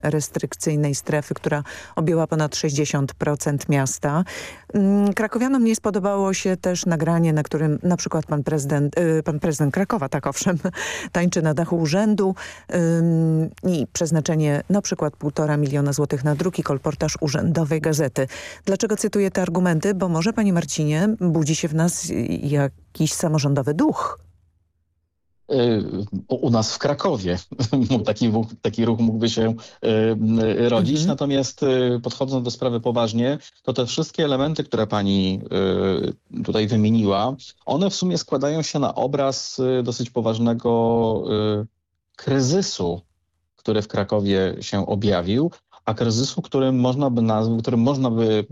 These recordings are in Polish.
restrykcyjnej strefy, która objęła ponad 60% miasta. Krakowianom nie spodobało się też nagranie, na którym na przykład pan prezydent Krakowa, tak owszem, tańczy na dachu urzędu i przeznaczenie na przykład 1,5 miliona złotych na druk i kolportaż urzędowej gazety. Dlaczego cytuję te argumenty? Bo może, panie Marcinie, budzi się w nas jakiś samorządowy duch. U nas w Krakowie taki ruch mógłby się rodzić. Natomiast podchodząc do sprawy poważnie, to te wszystkie elementy, które pani tutaj wymieniła, one w sumie składają się na obraz dosyć poważnego kryzysu, który w Krakowie się objawił, a kryzysu, którym można by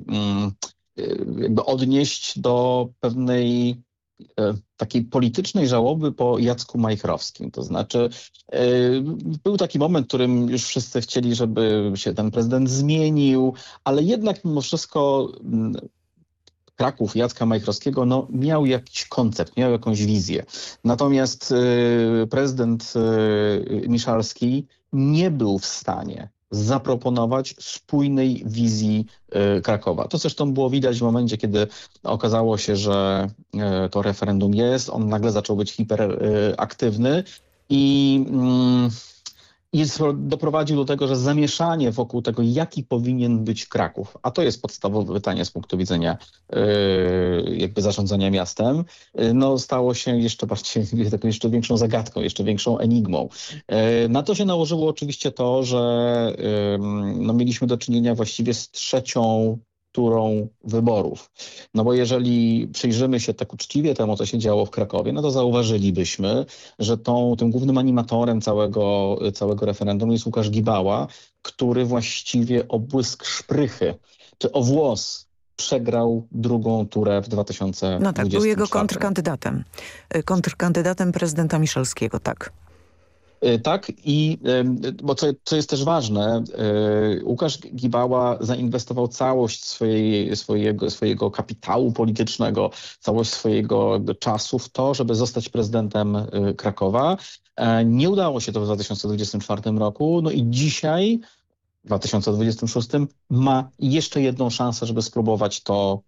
jakby odnieść do pewnej takiej politycznej żałoby po Jacku Majchrowskim. To znaczy był taki moment, w którym już wszyscy chcieli, żeby się ten prezydent zmienił, ale jednak mimo wszystko Kraków Jacka Majchrowskiego miał jakiś koncept, miał jakąś wizję. Natomiast prezydent Miszalski nie był w stanie zaproponować spójnej wizji Krakowa. To zresztą było widać w momencie, kiedy okazało się, że to referendum jest. On nagle zaczął być hiperaktywny i doprowadził do tego, że zamieszanie wokół tego, jaki powinien być Kraków, a to jest podstawowe pytanie z punktu widzenia jakby zarządzania miastem, stało się jeszcze bardziej, taką jeszcze większą zagadką, jeszcze większą enigmą. Na to się nałożyło oczywiście to, że mieliśmy do czynienia właściwie z trzecią turą wyborów. Bo jeżeli przyjrzymy się tak uczciwie temu, co się działo w Krakowie, to zauważylibyśmy, że tym głównym animatorem całego referendum jest Łukasz Gibała, który właściwie o błysk szprychy, czy o włos przegrał drugą turę w 2024. No tak, był jego kontrkandydatem prezydenta Miszalskiego, tak. Tak, bo co jest też ważne, Łukasz Gibała zainwestował całość swojego kapitału politycznego, całość swojego czasu w to, żeby zostać prezydentem Krakowa. Nie udało się to w 2024 roku, i dzisiaj w 2026 ma jeszcze jedną szansę, żeby spróbować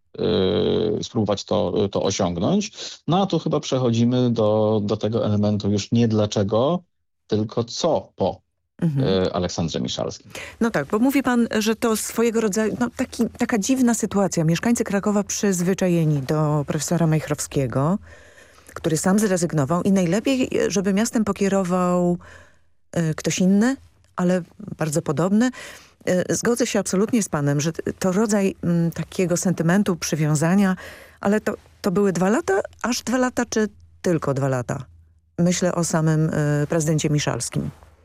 to osiągnąć. A tu chyba przechodzimy do tego elementu już nie dlaczego, tylko co po Aleksandrze Miszalskim. No tak, bo mówi pan, że to swojego rodzaju taka dziwna sytuacja. Mieszkańcy Krakowa przyzwyczajeni do profesora Majchrowskiego, który sam zrezygnował i najlepiej, żeby miastem pokierował ktoś inny, ale bardzo podobny. Zgodzę się absolutnie z panem, że to rodzaj takiego sentymentu, przywiązania, ale to były 2 lata, aż 2 lata, czy tylko 2 lata? Myślę o samym prezydencie Miszalskim.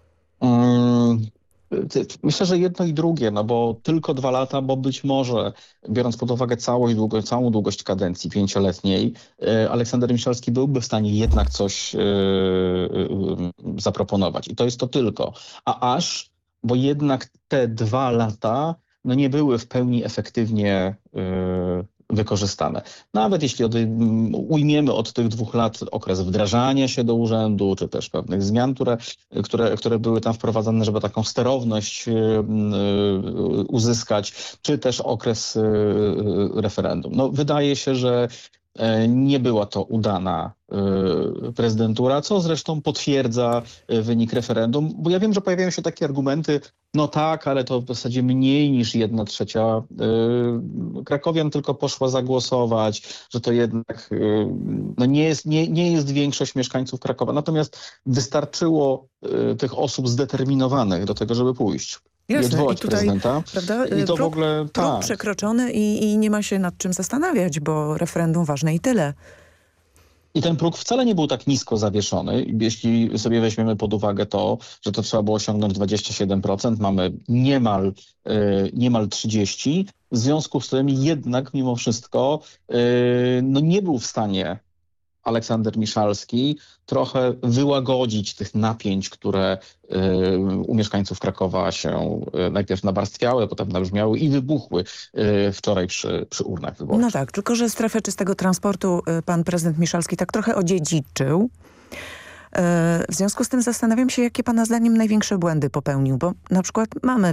Myślę, że jedno i drugie, bo tylko 2 lata, bo być może, biorąc pod uwagę całą długość kadencji 5-letniej, Aleksander Miszalski byłby w stanie jednak coś zaproponować. I to jest to tylko. Bo jednak te 2 lata nie były w pełni efektywnie wykorzystane. Nawet jeśli ujmiemy od tych 2 lat okres wdrażania się do urzędu, czy też pewnych zmian, które były tam wprowadzane, żeby taką sterowność uzyskać, czy też okres referendum. Wydaje się, że nie była to udana prezydentura, co zresztą potwierdza wynik referendum, bo ja wiem, że pojawiają się takie argumenty, tak, ale to w zasadzie mniej niż 1/3 krakowian tylko poszła zagłosować, że to jednak nie jest większość mieszkańców Krakowa. Natomiast wystarczyło tych osób zdeterminowanych do tego, żeby pójść. Jasne. Odwołać I tutaj, prezydenta. prawda, I to w ogóle próg przekroczony i nie ma się nad czym zastanawiać, bo referendum ważne i tyle. I ten próg wcale nie był tak nisko zawieszony. Jeśli sobie weźmiemy pod uwagę to, że to trzeba było osiągnąć 27%, mamy niemal 30%. W związku z tym jednak mimo wszystko nie był w stanie Aleksander Miszalski trochę wyłagodzić tych napięć, które u mieszkańców Krakowa się najpierw nawarstwiały, potem nabrzmiały i wybuchły wczoraj przy urnach wyborczych. No tak, tylko że strefę czystego transportu pan prezydent Miszalski tak trochę odziedziczył. W związku z tym zastanawiam się, jakie pana zdaniem największe błędy popełnił, bo na przykład mamy